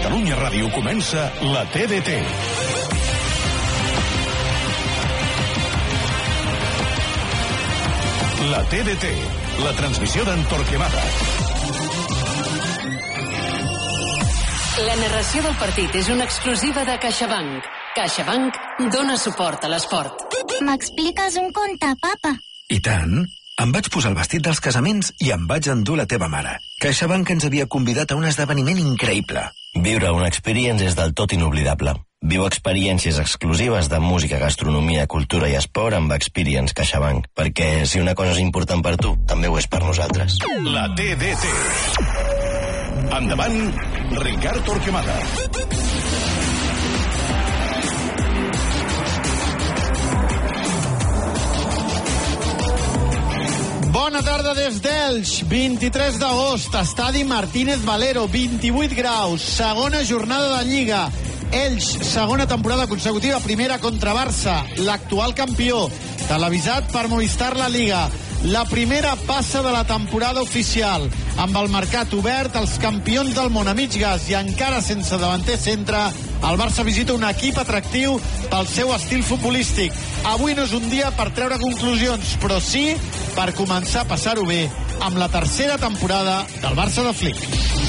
Catalunya Ràdio comença la TDT. La TDT, la transmissió d'en Torquemada. La narració del partit és una exclusiva de CaixaBank. CaixaBank dona suport a l'esport. M'expliques un conte, papa? I tant. Em vaig posar el vestit dels casaments i em vaig endur la teva mare. CaixaBank ens havia convidat a un esdeveniment increïble. Viure una experience és del tot inoblidable. Viu experiències exclusives de música, gastronomia, cultura i esport amb Experience CaixaBank. Perquè si una cosa és important per tu, també ho és per nosaltres. La TDT. Endavant, Ricard Torquemada. Bona tarda des d'Elx, 23 d'agost, estadi Martínez Valero, 28 graus, segona jornada de Lliga. Elx, segona temporada consecutiva, primera contra Barça, l'actual campió, televisat per Movistar La Liga. La primera passa de la temporada oficial. Amb el mercat obert, els campions del món a mig gas i encara sense davanter centre, el Barça visita un equip atractiu pel seu estil futbolístic. Avui no és un dia per treure conclusions, però sí per començar a passar-ho bé amb la tercera temporada del Barça de Flick.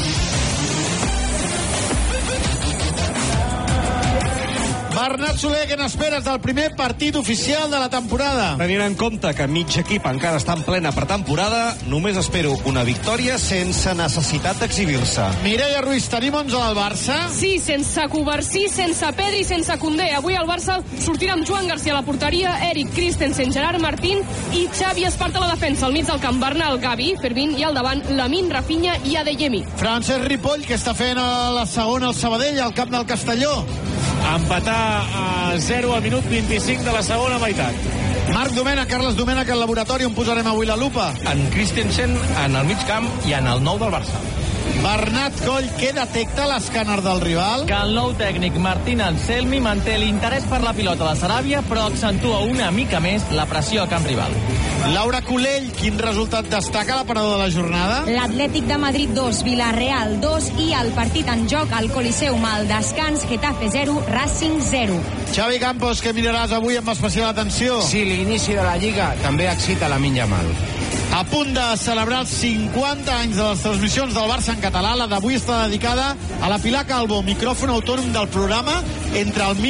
Bernat Soler, què n'esperes del primer partit oficial de la temporada? Tenint en compte que mig equip encara està en plena pretemporada, només espero una victòria sense necessitat d'exhibir-se. Mireia Ruiz, tenim 11 del Barça? Sí, sense Covarsí, sense Pedri, sense Koundé. Avui el Barça sortirà amb Joan Garcia a la porteria, Eric Christensen, Gerard Martín i Xavi Esparta a la defensa. Al mig del camp, Bernal, Gavi, Fermín i al davant, Lamine, Rafinha i Adeyemi. Francesc Ripoll, que està fent la segona al Sabadell, al camp del Castelló. Empatar a 0 al minut 25 de la segona meitat. Marc Domènech, Carles Domènech, al laboratori, on posarem avui la lupa? En Christensen, en el mig camp i en el nou del Barça. Bernat Coll, què detecta l'escàner del rival? Que el nou tècnic Martín Anselmi manté l'interès per la pilota de Saràbia, però accentua una mica més la pressió a camp rival. Laura Colell, quin resultat destaca l'aparador de la jornada? L'Atlètic de Madrid 2, Villarreal 2 i el partit en joc al Coliseum al descans, Getafe 0, Racing 0. Xavi Campos, què miraràs avui amb especial atenció? Sí, l'inici de la Lliga també excita Lamine Yamal. A punt de celebrar els 50 anys de les transmissions del Barça en català, la d'avui està dedicada a la Pilar Calvo, micròfon autònom del programa entre el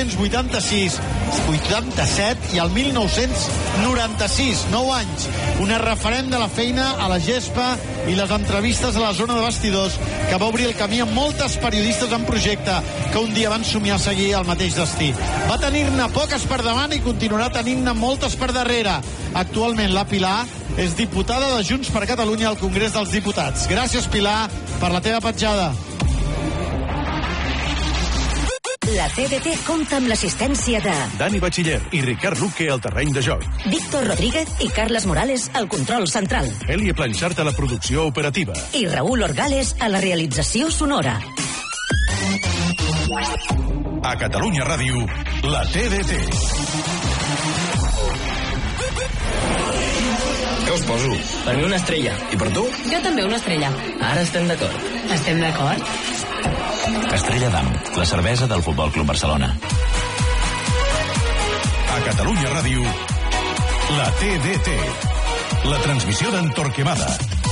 1987 i el 1996, 9 anys. Una referent de la feina a la gespa i les entrevistes a la zona de vestidors que va obrir el camí a moltes periodistes en projecte que un dia van somiar seguir el mateix destí. Va tenir-ne poques per davant i continuarà tenint-ne moltes per darrere. Actualment la Pilar és diputada de Junts per Catalunya al Congrés dels Diputats. Gràcies, Pilar, per la teva petjada. La TDT compta amb l'assistència de Dani Batxiller i Ricard Luque al terreny de joc. Víctor Rodríguez i Carles Morales al control central. Elia Planxart a la producció operativa. I Raül Orgales a la realització sonora. A Catalunya Ràdio, la TDT. Què us poso? Per mi una estrella. I per tu? Jo també una estrella. Ara estem d'acord. Estem d'acord? Estrella d'Am, la cervesa del Futbol Club Barcelona. A Catalunya Ràdio, la TDT. La transmissió d'en Torquemada.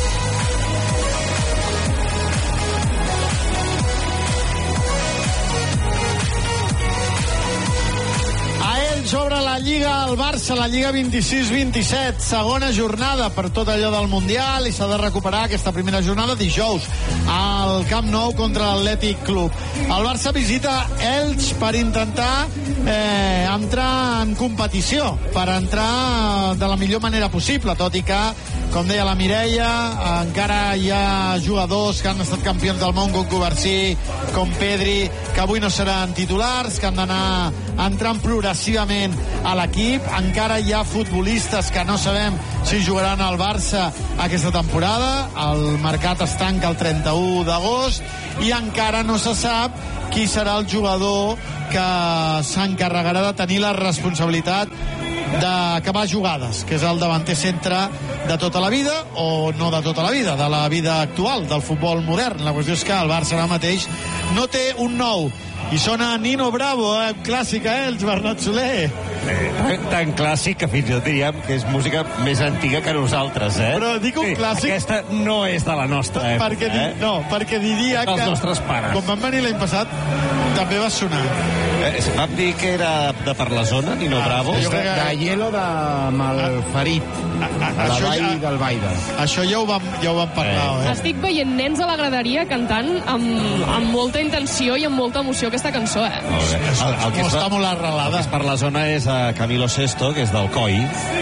Sobre la Lliga al Barça, la Lliga 26-27, segona jornada per tot allò del Mundial, i s'ha de recuperar aquesta primera jornada dijous al Camp Nou contra l'Atlètic Club. El Barça visita Elx per intentar entrar en competició, per entrar de la millor manera possible, tot i que, com deia la Mireia, encara hi ha jugadors que han estat campions del món, com Covarsí, com Pedri, que avui no seran titulars, que han d'anar entrant progressivament a l'equip. Encara hi ha futbolistes que no sabem si jugaran al Barça aquesta temporada. El mercat es tanca el 31 d'agost i encara no se sap qui serà el jugador que s'encarregarà de tenir la responsabilitat d'acabar jugades, que és el davanter centre de tota la vida, o no de tota la vida, de la vida actual, del futbol modern. La qüestió és que el Barça ara mateix no té un nou, i sona Nino Bravo, clàssica, els Bernat Soler. Tan clàssic que fins i tot diríem que és música més antiga que nosaltres, Però dic un clàssic... Aquesta no és de la nostra època, perquè diria que... Els nostres pares. Quan van venir l'any passat, també va sonar. Vam dir que era de per la zona, Nino Bravo. De Hielo de Malferit, a la vall del Baida. Això ja ho vam parlar. Estic veient nens a la graderia cantant amb molta intenció i amb molta emoció aquesta cançó, El que està molt arrelada. El que és per la zona és Camilo Sesto, que és del COI.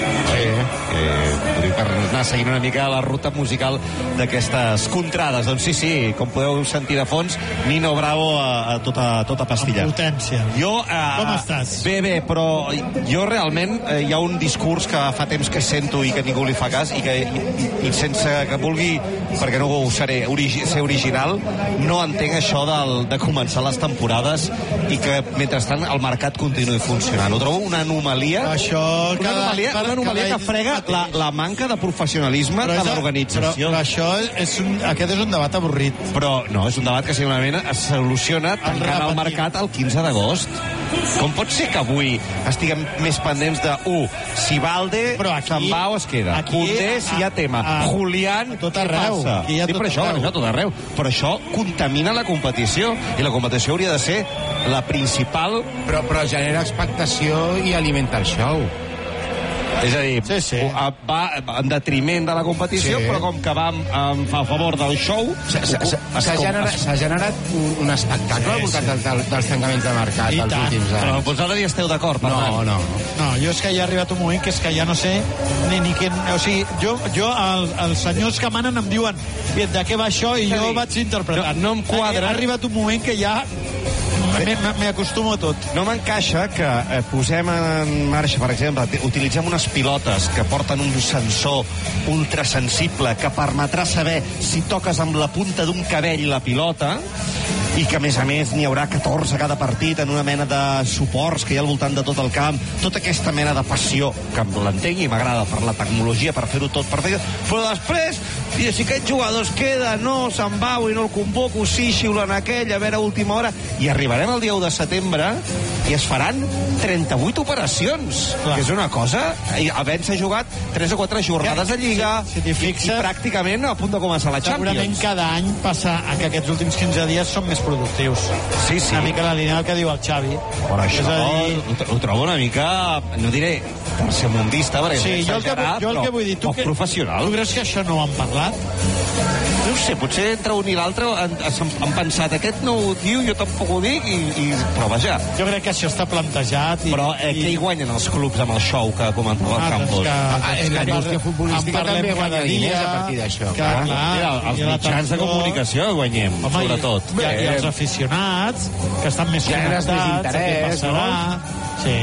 Per anar seguint una mica la ruta musical d'aquestes contrades. Doncs sí, com podeu sentir de fons, Nino Bravo a tota pastilla. Amb potència. Com estàs? Bé, però jo realment hi ha un discurs que fa temps que sento i que ningú li fa cas i sense que vulgui, perquè no ho seré, ser original, no entenc això de començar les temporades i que mentrestant el mercat continuï funcionant. Ho trobo una anomalia. Una anomalia que frega la manca de professionalisme de l'organització. Però aquest és un debat avorrit. Però no, és un debat que simplement es soluciona tancant el mercat el 15 d'agost. Com pot ser que avui estiguem més pendents de si Valde se'n va o es queda? Koundé, si hi ha tema. Julián, tot arreu. Sí, però això tot arreu. Però això contamina la competició i la competició hauria de ser la principal... Però genera expectació i alimenta el show. És a dir, va en detriment de la competició, però com que va a favor del show... S'ha generat un espectacle al voltant dels tancaments de mercat dels últims anys. Però vosaltres hi esteu d'acord, per tant? No, jo és que ja ha arribat un moment que és que ja no sé ni què... O sigui, jo els senyors que manen em diuen de què va això i jo vaig interpretant. No em quadra. Ha arribat un moment que ja... M'hi acostumo a tot. No m'encaixa que posem en marxa, per exemple, utilitzem unes pilotes que porten un sensor ultrasensible que permetrà saber si toques amb la punta d'un cabell la pilota i que, a més, n'hi haurà 14 a cada partit en una mena de suports que hi ha al voltant de tot el camp. Tota aquesta mena de passió, que l'entenc i m'agrada per la tecnologia, per fer-ho tot perfecte. Però després, si aquest jugador es queda, no se'n va i no el convoco, sí, xiulen aquell, a veure, a última hora. I arribarem el dia 1 de setembre i es faran 38 operacions, que és una cosa... Havent-se jugat 3 o 4 jornades de Lliga i pràcticament a punt de començar la Champions. Segurament cada any passa que aquests últims 15 dies són més productius. Sí. Una mica la línia que diu el Xavi. Però això ho trobo una mica, no diré tercermundista, perquè és exagerat, però poc professional. Tu creus que això no ho han parlat? No ho sé, potser entre un i l'altre han pensat, aquest no ho diu, jo tampoc ho dic, però vaja. Jo crec que això està plantejat. Però què hi guanyen els clubs amb el show que comentava el Campos? La indústria futbolística també guanya diners a partir d'això. Els mitjans de comunicació guanyem, sobretot. I els aficionats, que estan més connectats, què passarà... Sí.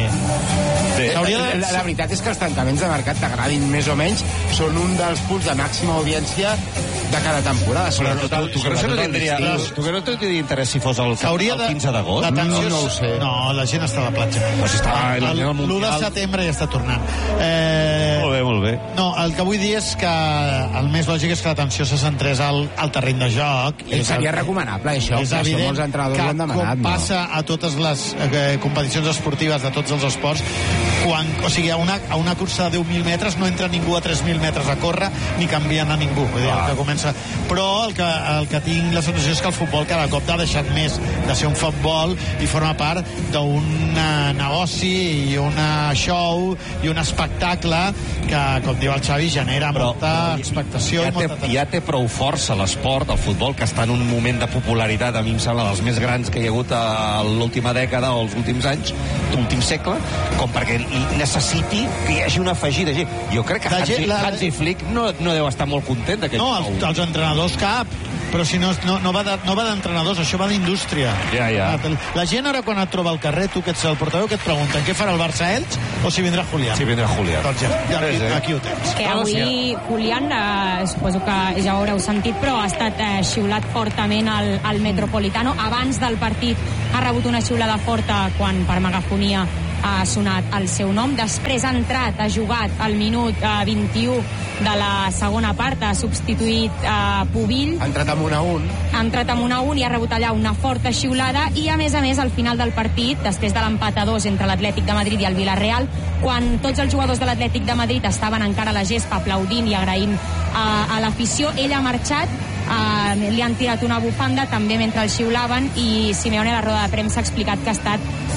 La veritat és que els tancaments de mercat, t'agradin més o menys, són un dels punts de màxima audiència de cada temporada. Però tu creus que no tindria interès si fos el 15 d'agost? No ho sé. No, la gent està a la platja. L'1 de setembre ja està tornant. Molt bé. No, el que vull dir és que el més lògic és que l'atenció se centrés al terreny de joc. Seria recomanable, això. És evident molts entrenadors ho han demanat. Com passa a totes les competicions esportives de tots els esports, o sigui, a una cursa de 10.000 metres no entra ningú a 3.000 metres a córrer ni canvien a ningú. Vull dir, que comença... Però el que tinc la sensació és que el futbol cada cop ha deixat més de ser un futbol i forma part d'un negoci i un show i un espectacle que, com diu el Xavi, genera molta expectació i molta... Ja té prou força l'esport, el futbol, que està en un moment de popularitat, a mi em sembla, dels més grans que hi ha hagut a l'última dècada o els últims anys, l'últim segle, com perquè necessiti que hi hagi una afegida. Jo crec que Hansi Flick no deu estar molt content d'aquest show. No, els entrenadors cap, però si no va d'entrenadors, això va d'indústria. Ja. La gent ara quan et troba al carrer, tu que ets el portaveu, que et pregunten què farà el Barça-Elx o si vindrà Julián. Si vindrà Julián. Doncs ja aquí ho tens. Que avui Julián, suposo que ja ho haureu sentit, però ha estat xiulat fortament al Metropolitano. Abans del partit ha rebut una xiulada forta quan per megafonia ha sonat el seu nom. Després ha entrat, ha jugat al minut 21 de la segona part, ha substituït Pubill. Ha entrat amb 1-1. Ha entrat amb 1-1 i ha rebut allà una forta xiulada, i a més, al final del partit, després de l'empat a 2 entre l'Atlètic de Madrid i el Villarreal, quan tots els jugadors de l'Atlètic de Madrid estaven encara a la gespa aplaudint i agraint a l'afició, ell ha marxat, li han tirat una bufanda també mentre el xiulaven, i Simeone a la roda de premsa ha explicat que ha estat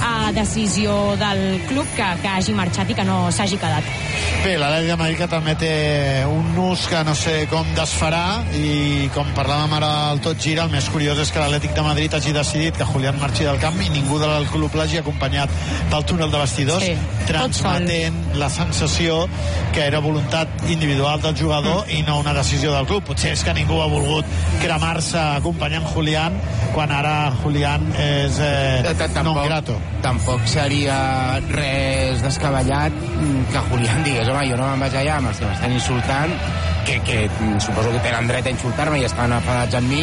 decisió del club que hagi marxat i que no s'hagi quedat. Bé, l'Atlètic de Madrid que també té un nus que no sé com desfarà, i com parlàvem ara al Tot Gira, el més curiós és que l'Atlètic de Madrid hagi decidit que Julián marxi del camp i ningú del club l'hagi acompanyat del túnel de vestidors, transmetent la sensació que era voluntat individual del jugador i no una decisió del club. Potser és que ningú ha volgut cremar-se acompanyant Julián, quan ara Julián és non grato. Tampoc seria res descabellat que Julián digués: home, jo no me'n vaig allà amb els que m'estan insultant, que suposo que tenen dret a insultar-me i estan enfadats amb mi,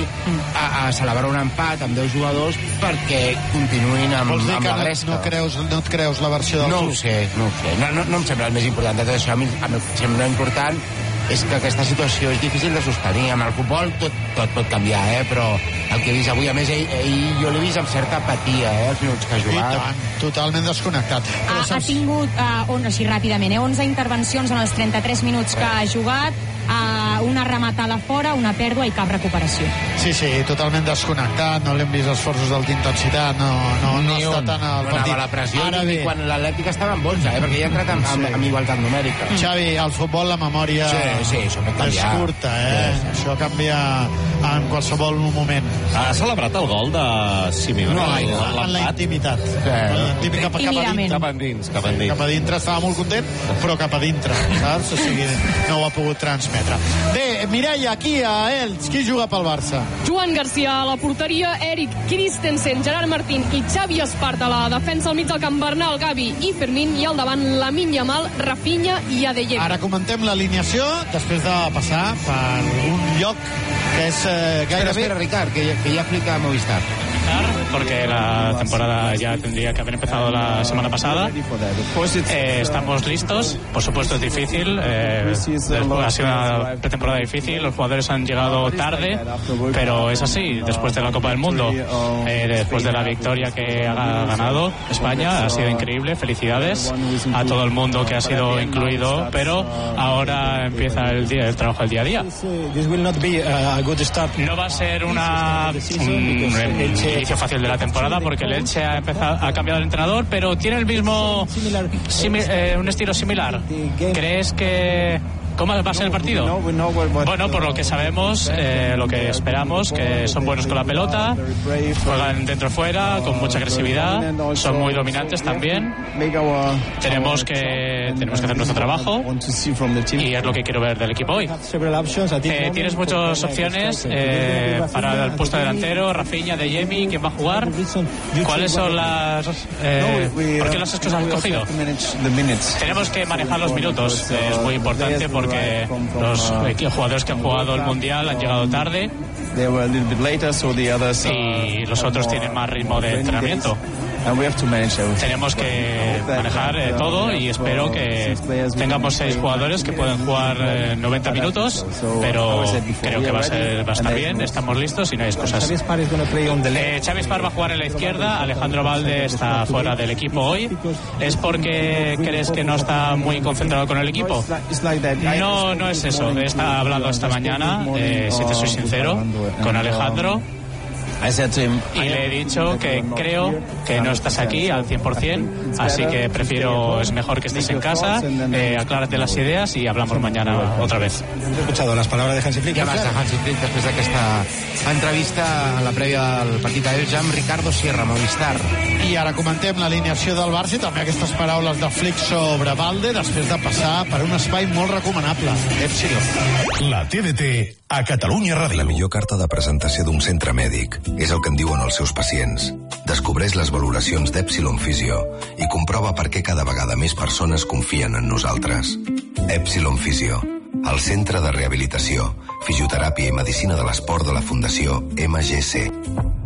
a celebrar un empat amb 2 jugadors perquè continuïn amb la gresca. No et creus la versió del club? No ho sé. No em sembla el més important de tot això. A mi em sembla important és que aquesta situació és difícil de sostenir. Amb el futbol tot pot canviar, però el que he vist avui, a més, jo l'he vist amb certa apatia, els minuts que ha jugat. I tant, totalment desconnectat. Ha tingut, així ràpidament, 11 intervencions en els 33 minuts que ha jugat, una rematada fora, una pèrdua i cap recuperació. Sí, totalment desconnectat, no l'hem vist esforços d'intensitat, no ha estat tan al partit. No anava la pressió ni quan l'Atlètic estava amb 11, perquè ja ha entrat amb igualtat numèrica. Xavi, al futbol la memòria això pot canviar. És curta, això canvia en qualsevol moment. Ha celebrat el gol de Simeone? No, en la intimitat. Cap a dins. Cap a dintre, estava molt content, però cap a dintre, saps? O sigui, no ho ha pogut transmetre. Bé, Mireia, aquí a Elx, qui juga pel Barça? Joan Garcia a la porteria, Eric Christensen, Gerard Martín i Xavi Esparta a la defensa, al mig del camp Bernal, Gavi i Fermín, i al davant Lamine Yamal, Rafinha i Adeyemi. Ara comentem l'alineació després de passar per un lloc que és gairebé... Espera, Ricard, que ya aplica Movistar. Porque la temporada ya tendría que haber empezado la semana pasada. Estamos listos. Por supuesto es difícil. Ha sido una pretemporada difícil. Los jugadores han llegado tarde, pero es así. Después de la Copa del Mundo, después de la victoria que ha ganado España, ha sido increíble. Felicidades a todo el mundo que ha sido incluido, pero ahora empieza el trabajo del día a día. No va a ser un inicio fácil de la temporada porque el Elche ha cambiado el entrenador, pero tiene el mismo un estilo similar. ¿Crees que cómo va a ser el partido? Bueno, por lo que sabemos, lo que esperamos, que son buenos con la pelota, juegan dentro y fuera, con mucha agresividad, son muy dominantes también. Tenemos que hacer nuestro trabajo y es lo que quiero ver del equipo hoy. Tienes muchas opciones para el puesto delantero, Rafinha, Adeyemi, ¿quién va a jugar? ¿Cuáles son las... ¿por qué las has escogido? Tenemos que manejar los minutos, es muy importante porque los jugadores que han jugado el Mundial han llegado tarde y los otros tienen más ritmo de entrenamiento. Tenemos que manejar todo y espero que tengamos 6 jugadores que pueden jugar 90 minutos, pero creo que va a estar bien, estamos listos y no hay excusas. Xavi Espar va a jugar en la izquierda, Alejandro Valde está fuera del equipo hoy. ¿Es porque crees que no está muy concentrado con el equipo? No es eso. He hablado esta mañana, si te soy sincero, con Alejandro. Y le he dicho que creo que no estás aquí al 100%, así que es mejor que estés en casa, aclárate las ideas y hablamos mañana otra vez. He escuchado las palabras de Hansi Flick. Ja basta Hansi Flick després d'aquesta entrevista a la prèvia del partit d'Elx amb Ricardo Sierra, Movistar. I ara comentem l'alineació del Barça i també aquestes paraules de Flick sobre Valde després de passar per un espai molt recomanable, Epsilon. La TDT a Catalunya Ràdio. La millor carta de presentació d'un centre mèdic és el que en diuen els seus pacients. Descobreix les valoracions d'Epsilon Physio i comprova per què cada vegada més persones confien en nosaltres. Epsilon Physio, el centre de rehabilitació, fisioteràpia i medicina de l'esport de la Fundació MGC.